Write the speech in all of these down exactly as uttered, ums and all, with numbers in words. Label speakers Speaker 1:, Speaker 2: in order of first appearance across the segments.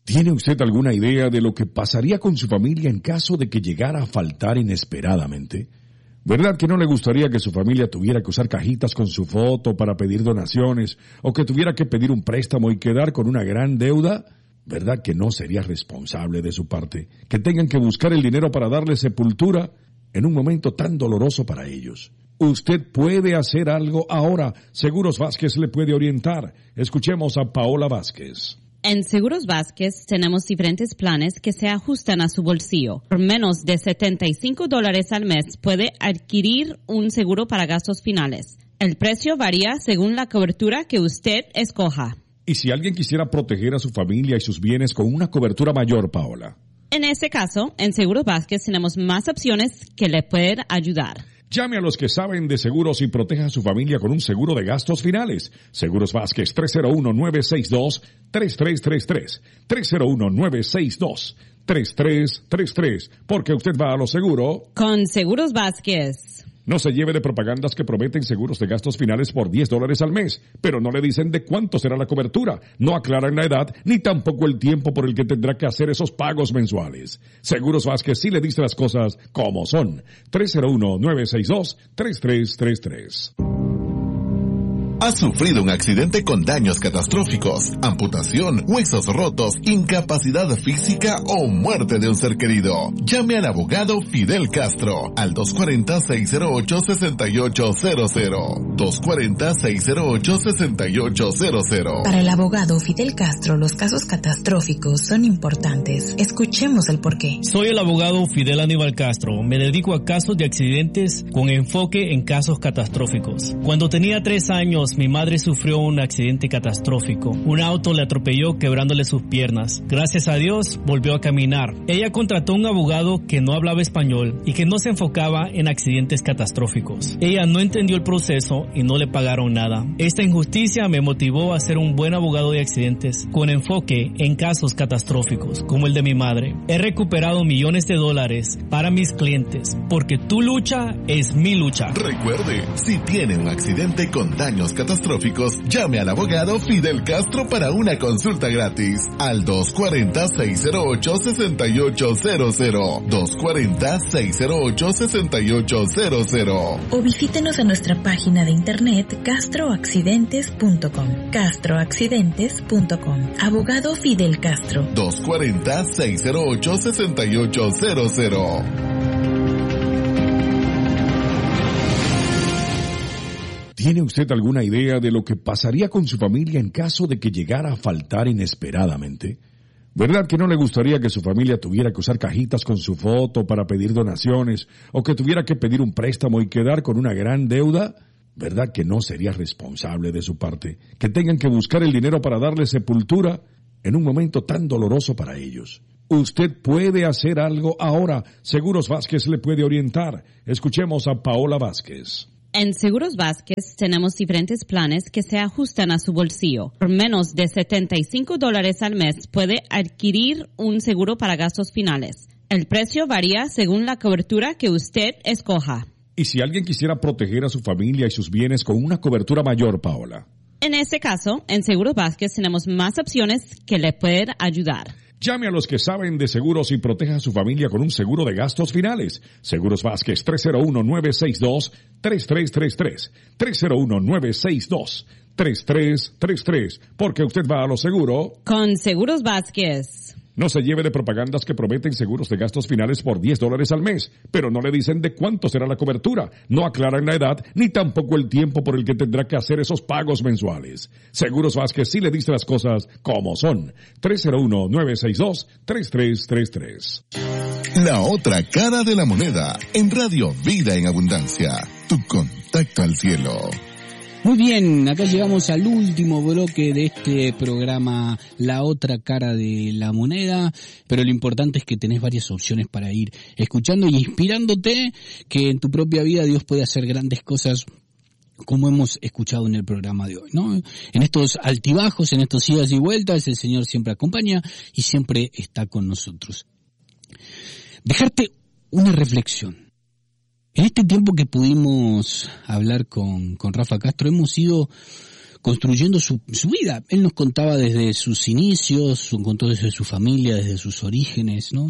Speaker 1: ¿Tiene usted alguna idea de lo que pasaría con su familia en caso de que llegara a faltar inesperadamente? ¿Verdad que no le gustaría que su familia tuviera que usar cajitas con su foto para pedir donaciones o que tuviera que pedir un préstamo y quedar con una gran deuda? ¿Verdad que no sería responsable de su parte que tengan que buscar el dinero para darle sepultura en un momento tan doloroso para ellos? Usted puede hacer algo ahora. Seguros Vázquez le puede orientar. Escuchemos a Paola Vázquez.
Speaker 2: En Seguros Vázquez tenemos diferentes planes que se ajustan a su bolsillo. Por menos de setenta y cinco dólares al mes puede adquirir un seguro para gastos finales. El precio varía según la cobertura que usted escoja.
Speaker 1: ¿Y si alguien quisiera proteger a su familia y sus bienes con una cobertura mayor, Paola?
Speaker 2: En ese caso, en Seguros Vázquez tenemos más opciones que le pueden ayudar.
Speaker 1: Llame a los que saben de seguros y proteja a su familia con un seguro de gastos finales. Seguros Vázquez, tres cero uno, nueve seis dos, tres tres tres tres. tres cero uno, nueve seis dos, tres tres tres tres. Porque usted va a lo seguro.
Speaker 2: Con Seguros Vázquez.
Speaker 1: No se lleve de propagandas que prometen seguros de gastos finales por diez dólares al mes, pero no le dicen de cuánto será la cobertura, no aclaran la edad, ni tampoco el tiempo por el que tendrá que hacer esos pagos mensuales. Seguros Vázquez sí le dice las cosas como son. tres cero uno, nueve seis dos, tres tres tres tres.
Speaker 3: ¿Has sufrido un accidente con daños catastróficos, amputación, huesos rotos, incapacidad física o muerte de un ser querido? Llame al abogado Fidel Castro al dos cuatro cero, seis cero ocho, seis ocho cero cero. dos cuatro cero, seis cero ocho, seis ocho cero cero.
Speaker 4: Para el abogado Fidel Castro, los casos catastróficos son importantes. Escuchemos el porqué.
Speaker 5: Soy el abogado Fidel Aníbal Castro. Me dedico a casos de accidentes con enfoque en casos catastróficos. Cuando tenía tres años, mi madre sufrió un accidente catastrófico. Un auto le atropelló quebrándole sus piernas. Gracias a Dios, volvió a caminar. Ella contrató un abogado que no hablaba español y que no se enfocaba en accidentes catastróficos. Ella no entendió el proceso y no le pagaron nada. Esta injusticia me motivó a ser un buen abogado de accidentes con enfoque en casos catastróficos, como el de mi madre. He recuperado millones de dólares para mis clientes, porque tu lucha es mi lucha.
Speaker 3: Recuerde, si tiene un accidente con daños catastróficos, llame al abogado Fidel Castro para una consulta gratis al dos cuatro cero, seis cero ocho, seis ocho cero cero. dos cuatro cero, seis cero ocho, seis ocho cero cero.
Speaker 4: O visítenos a nuestra página de internet castroaccidentes punto com. castroaccidentes punto com. Abogado Fidel Castro.
Speaker 3: dos cuatro cero, seis cero ocho, seis ocho cero cero.
Speaker 1: ¿Tiene usted alguna idea de lo que pasaría con su familia en caso de que llegara a faltar inesperadamente? ¿Verdad que no le gustaría que su familia tuviera que usar cajitas con su foto para pedir donaciones o que tuviera que pedir un préstamo y quedar con una gran deuda? ¿Verdad que no sería responsable de su parte que tengan que buscar el dinero para darle sepultura en un momento tan doloroso para ellos? Usted puede hacer algo ahora. Seguros Vázquez le puede orientar. Escuchemos a Paola Vázquez.
Speaker 2: En Seguros Vázquez tenemos diferentes planes que se ajustan a su bolsillo. Por menos de setenta y cinco dólares al mes puede adquirir un seguro para gastos finales. El precio varía según la cobertura que usted escoja.
Speaker 1: ¿Y si alguien quisiera proteger a su familia y sus bienes con una cobertura mayor, Paola?
Speaker 2: En ese caso, en Seguros Vázquez tenemos más opciones que le pueden ayudar.
Speaker 1: Llame a los que saben de seguros y proteja a su familia con un seguro de gastos finales. Seguros Vázquez, tres cero uno, nueve seis dos, tres tres tres tres. tres cero uno, nueve seis dos, tres tres tres tres. Porque usted va a lo seguro.
Speaker 2: Con Seguros Vázquez.
Speaker 1: No se lleve de propagandas que prometen seguros de gastos finales por diez dólares al mes, pero no le dicen de cuánto será la cobertura, no aclaran la edad, ni tampoco el tiempo por el que tendrá que hacer esos pagos mensuales. Seguros Vázquez sí le dice las cosas como son. tres cero uno, nueve seis dos, tres tres tres tres.
Speaker 3: La otra cara de la moneda, en Radio Vida en Abundancia, tu contacto al cielo.
Speaker 6: Muy bien, acá llegamos al último bloque de este programa, La Otra Cara de la Moneda, pero lo importante es que tenés varias opciones para ir escuchando y inspirándote que en tu propia vida Dios puede hacer grandes cosas, como hemos escuchado en el programa de hoy, ¿no? En estos altibajos, en estos idas y vueltas, el Señor siempre acompaña y siempre está con nosotros. Dejarte una reflexión. En este tiempo que pudimos hablar con, con Rafa Castro, hemos ido construyendo su, su vida. Él nos contaba desde sus inicios, contó desde su familia, desde sus orígenes, ¿no?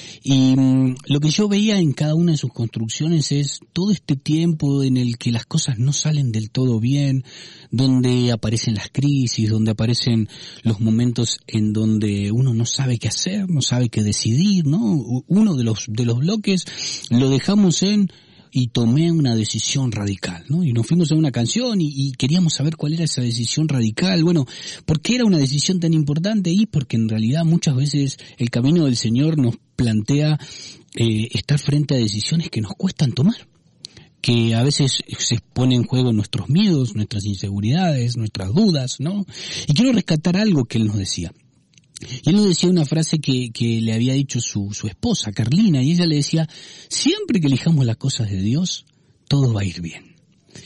Speaker 6: Y mmm, lo que yo veía en cada una de sus construcciones es todo este tiempo en el que las cosas no salen del todo bien, donde aparecen las crisis, donde aparecen los momentos en donde uno no sabe qué hacer, no sabe qué decidir, ¿no? Uno de los, de los bloques lo dejamos en y tomé una decisión radical, ¿no? Y nos fuimos a una canción y, y queríamos saber cuál era esa decisión radical. Bueno, ¿por qué era una decisión tan importante? Y porque en realidad muchas veces el camino del Señor nos plantea eh, estar frente a decisiones que nos cuestan tomar, que a veces se ponen en juego nuestros miedos, nuestras inseguridades, nuestras dudas, ¿no? Y quiero rescatar algo que él nos decía. Y él nos decía una frase que, que le había dicho su, su esposa, Carlina, y ella le decía, siempre que elijamos las cosas de Dios, todo va a ir bien.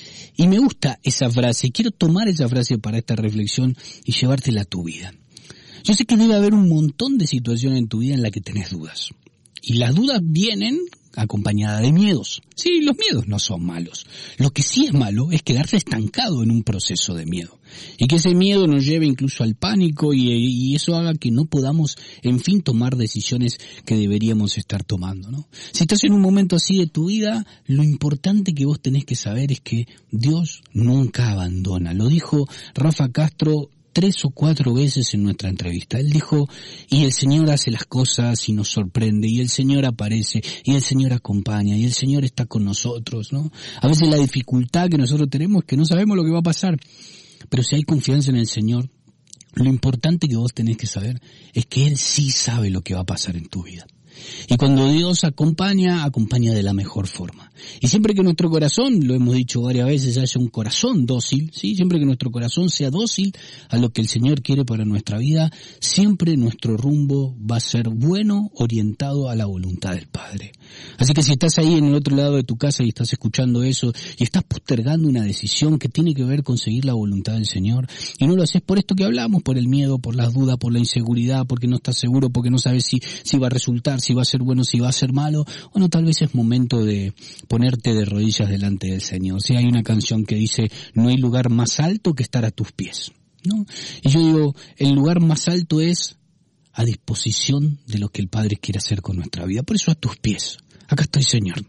Speaker 6: Y me gusta esa frase, quiero tomar esa frase para esta reflexión y llevártela a tu vida. Yo sé que debe haber un montón de situaciones en tu vida en las que tenés dudas. Y las dudas vienen acompañadas de miedos. Sí, los miedos no son malos. Lo que sí es malo es quedarse estancado en un proceso de miedo. Y que ese miedo nos lleve incluso al pánico y, y eso haga que no podamos, en fin, tomar decisiones que deberíamos estar tomando, ¿no? Si estás en un momento así de tu vida, lo importante que vos tenés que saber es que Dios nunca abandona. Lo dijo Rafa Castro tres o cuatro veces en nuestra entrevista. Él dijo, y el Señor hace las cosas y nos sorprende, y el Señor aparece, y el Señor acompaña, y el Señor está con nosotros, ¿no? A veces la dificultad que nosotros tenemos es que no sabemos lo que va a pasar, pero si hay confianza en el Señor, lo importante que vos tenés que saber es que Él sí sabe lo que va a pasar en tu vida. Y cuando Dios acompaña, acompaña de la mejor forma. Y siempre que nuestro corazón, lo hemos dicho varias veces, haya un corazón dócil, ¿sí? Siempre que nuestro corazón sea dócil a lo que el Señor quiere para nuestra vida, siempre nuestro rumbo va a ser bueno, orientado a la voluntad del Padre. Así que si estás ahí en el otro lado de tu casa y estás escuchando eso, y estás postergando una decisión que tiene que ver con seguir la voluntad del Señor, y no lo haces por esto que hablamos, por el miedo, por las dudas, por la inseguridad, porque no estás seguro, porque no sabes si, si va a resultar, si va a ser bueno, si va a ser malo, bueno, tal vez es momento de ponerte de rodillas delante del Señor. Si hay una canción que dice, no hay lugar más alto que estar a tus pies, ¿no? Y yo digo, el lugar más alto es a disposición de lo que el Padre quiere hacer con nuestra vida. Por eso a tus pies. Acá estoy, Señor.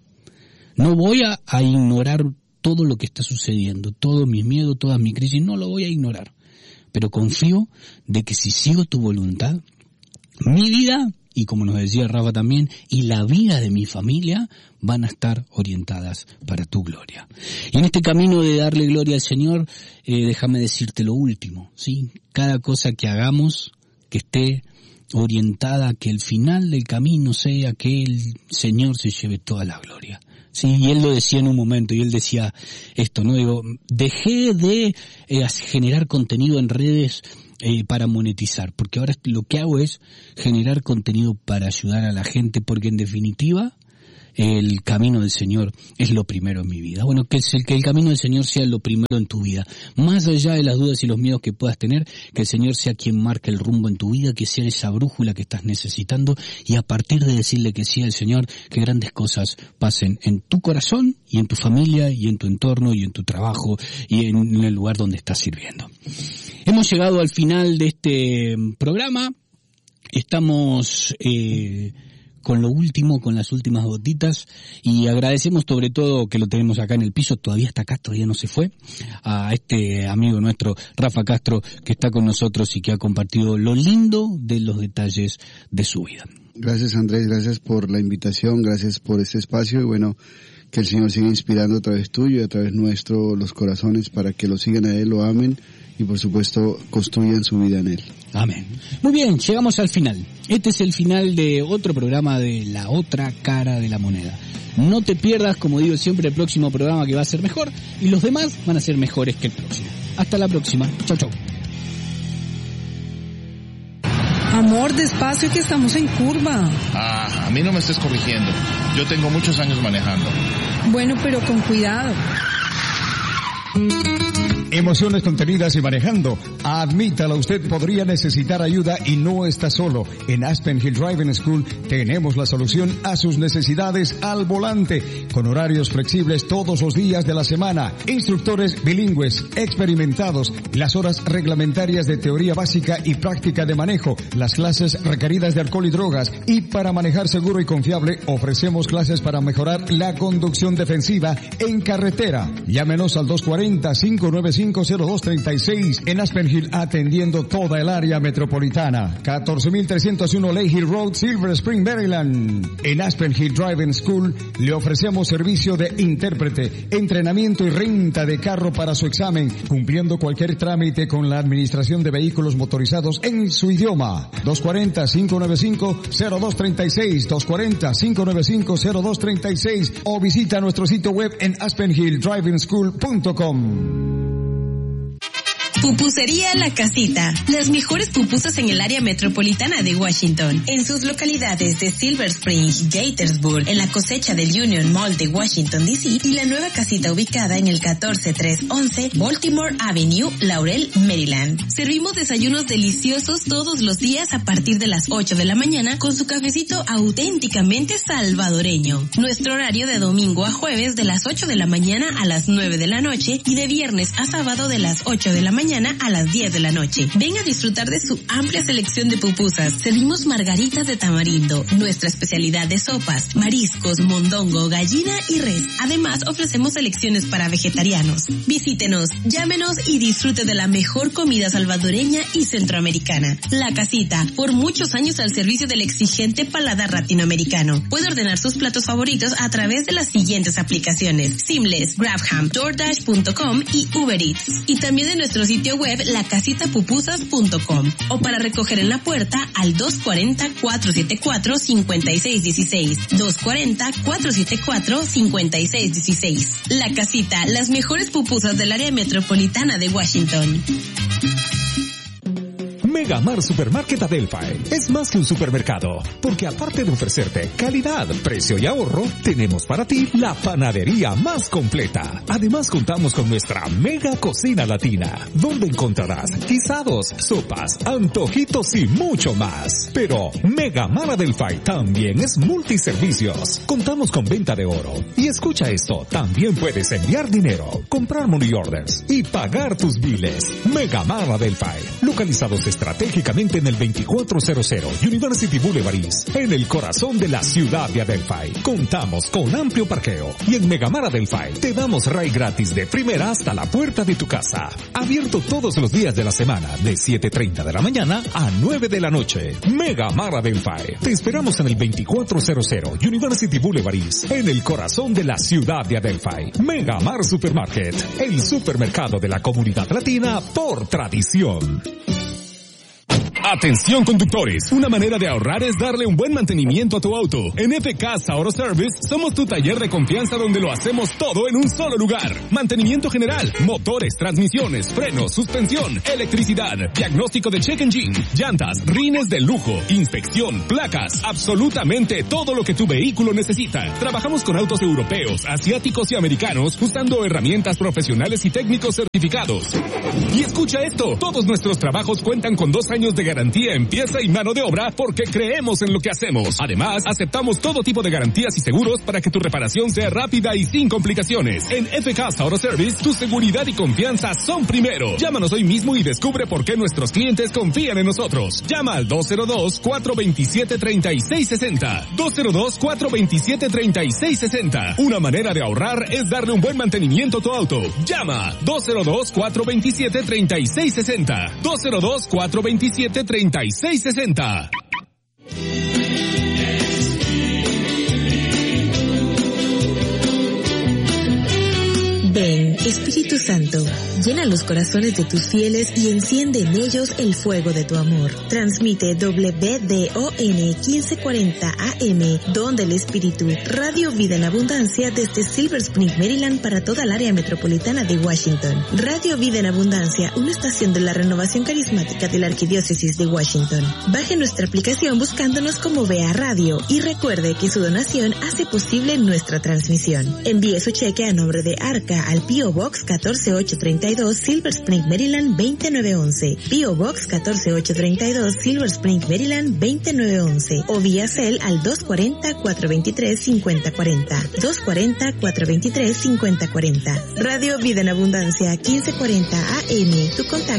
Speaker 6: No voy a, a ignorar todo lo que está sucediendo, todos mis miedos, todas mis crisis, no lo voy a ignorar. Pero confío de que si sigo tu voluntad, mi vida, y como nos decía Rafa también, y la vida de mi familia van a estar orientadas para tu gloria. Y en este camino de darle gloria al Señor, eh, déjame decirte lo último, ¿sí? Cada cosa que hagamos, que esté orientada a que el final del camino sea que el Señor se lleve toda la gloria. Sí, y él lo decía en un momento, y él decía esto, ¿no? Digo, dejé de eh, generar contenido en redes Eh, para monetizar, porque ahora lo que hago es generar contenido para ayudar a la gente, porque en definitiva el camino del Señor es lo primero en mi vida. Bueno, que, es el, que el camino del Señor sea lo primero en tu vida, más allá de las dudas y los miedos que puedas tener, que el Señor sea quien marque el rumbo en tu vida, que sea esa brújula que estás necesitando, y a partir de decirle que sí al Señor, que grandes cosas pasen en tu corazón y en tu familia y en tu entorno y en tu trabajo y en, en el lugar donde estás sirviendo. Hemos llegado al final de este programa. Estamos eh, con lo último, con las últimas gotitas, y agradecemos sobre todo que lo tenemos acá en el piso, todavía está acá, todavía no se fue, a este amigo nuestro, Rafa Castro, que está con nosotros y que ha compartido lo lindo de los detalles de su vida.
Speaker 7: Gracias, Andrés, gracias por la invitación, gracias por este espacio, y bueno, que el Señor siga inspirando a través tuyo y a través nuestro los corazones para que lo sigan a Él, lo amen y por supuesto construyan su vida en Él.
Speaker 6: Amén. Muy bien, llegamos al final. Este es el final de otro programa de La Otra Cara de la Moneda. No te pierdas, como digo siempre, el próximo programa, que va a ser mejor, y los demás van a ser mejores que el próximo. Hasta la próxima. Chau, chau.
Speaker 8: Amor, despacio, que estamos en curva.
Speaker 9: Ah, a mí no me estés corrigiendo. Yo tengo muchos años manejando.
Speaker 8: Bueno, pero con cuidado.
Speaker 10: emociones contenidas y manejando. Admítalo, usted podría necesitar ayuda y no está solo. En Aspen Hill Driving School tenemos la solución a sus necesidades al volante, con horarios flexibles todos los días de la semana, instructores bilingües, experimentados, las horas reglamentarias de teoría básica y práctica de manejo, las clases requeridas de alcohol y drogas, y para manejar seguro y confiable ofrecemos clases para mejorar la conducción defensiva en carretera. Llámenos al dos cuarenta, cinco nueve cinco, cero dos treinta y seis en Aspen Hill, atendiendo toda el área metropolitana. catorce mil trescientos uno Lake Hill Road, Silver Spring, Maryland. En Aspen Hill Driving School le ofrecemos servicio de intérprete, entrenamiento y renta de carro para su examen, cumpliendo cualquier trámite con la administración de vehículos motorizados en su idioma. dos cuarenta, cinco nueve cinco, cero dos treinta y seis, dos cuarenta, cinco nueve cinco, cero dos treinta y seis, o visita nuestro sitio web en aspen hill driving school punto com.
Speaker 11: Pupusería La Casita. Las mejores pupusas en el área metropolitana de Washington. En sus localidades de Silver Spring, Gaithersburg, en la cosecha del Union Mall de Washington, D C, y la nueva casita ubicada en el catorce trescientos once Baltimore Avenue, Laurel, Maryland. Servimos desayunos deliciosos todos los días a partir de las ocho de la mañana con su cafecito auténticamente salvadoreño. Nuestro horario de domingo a jueves de las ocho de la mañana a las nueve de la noche y de viernes a sábado de las ocho de la mañana a las diez de la noche. Ven a disfrutar de su amplia selección de pupusas. Servimos margaritas de tamarindo, nuestra especialidad de sopas, mariscos, mondongo, gallina y res. Además, ofrecemos selecciones para vegetarianos. Visítenos, llámenos y disfrute de la mejor comida salvadoreña y centroamericana. La Casita, por muchos años al servicio del exigente paladar latinoamericano. Puede ordenar sus platos favoritos a través de las siguientes aplicaciones: Seamless, GrabHam, DoorDash punto com y Uber Eats. Y también de nuestro sitio web la casita pupusas punto com, o para recoger en la puerta al dos cuarenta, cuatrocientos setenta y cuatro, cincuenta y seis dieciséis, dos cuarenta, cuatrocientos setenta y cuatro, cincuenta y seis dieciséis. La Casita, las mejores pupusas del área metropolitana de Washington.
Speaker 12: Megamar Supermarket Adelphi es más que un supermercado, porque aparte de ofrecerte calidad, precio y ahorro, tenemos para ti la panadería más completa. Además contamos con nuestra mega cocina latina, donde encontrarás guisados, sopas, antojitos y mucho más. Pero Megamar Adelphi también es multiservicios. Contamos con venta de oro. Y escucha esto, también puedes enviar dinero, comprar money orders y pagar tus biles. Megamar Adelphi, localizados estratégicamente en el veinticuatrocientos University Boulevard East, en el corazón de la ciudad de Adelphi. Contamos con amplio parqueo y en Megamar Adelphi te damos ride gratis de primera hasta la puerta de tu casa. Abierto todos los días de la semana de siete treinta de la mañana a nueve de la noche. Megamar Adelphi. Te esperamos en el veinticuatrocientos University Boulevard East, en el corazón de la ciudad de Adelphi. Megamar Supermarket, el supermercado de la comunidad latina por tradición.
Speaker 13: Atención conductores, una manera de ahorrar es darle un buen mantenimiento a tu auto. En F K Auto Service somos tu taller de confianza donde lo hacemos todo en un solo lugar. Mantenimiento general, motores, transmisiones, frenos, suspensión, electricidad, diagnóstico de check engine, llantas, rines de lujo, inspección, placas, absolutamente todo lo que tu vehículo necesita. Trabajamos con autos europeos, asiáticos y americanos usando herramientas profesionales y técnicos certificados. Y escucha esto, todos nuestros trabajos cuentan con dos años de garantía en pieza y mano de obra porque creemos en lo que hacemos. Además, aceptamos todo tipo de garantías y seguros para que tu reparación sea rápida y sin complicaciones. En F K Auto Service, tu seguridad y confianza son primero. Llámanos hoy mismo y descubre por qué nuestros clientes confían en nosotros. Llama al dos cero dos, cuatro dos siete, tres seis seis cero. dos cero dos, cuatro dos siete, tres seis seis cero. Una manera de ahorrar es darle un buen mantenimiento a tu auto. Llama dos cero dos, cuatro dos siete, tres seis seis cero. dos cero dos, cuatro dos siete, tres seis seis cero.
Speaker 4: Ven, Espíritu Santo, llena los corazones de tus fieles y enciende en ellos el fuego de tu amor. Transmite W D O N quince cuarenta A M, Don del Espíritu, Radio Vida en Abundancia desde Silver Spring, Maryland para toda el área metropolitana de Washington. Radio Vida en Abundancia, una estación de la renovación carismática de la Arquidiócesis de Washington. Baje nuestra aplicación buscándonos como V A Radio y recuerde que su donación hace posible nuestra transmisión. Envíe su cheque a nombre de Arca al P O Box catorce mil ochocientos treinta y dos, Silver Spring, Maryland veinte mil novecientos once. P O. Box catorce mil ochocientos treinta y dos, Silver Spring, Maryland veinte mil novecientos once. O vía cel al dos cuarenta, cuatrocientos veintitrés, cincuenta cuarenta. dos cuarenta, cuatrocientos veintitrés, cincuenta cuarenta. Radio Vida en Abundancia, quince cuarenta A M. Tu contacto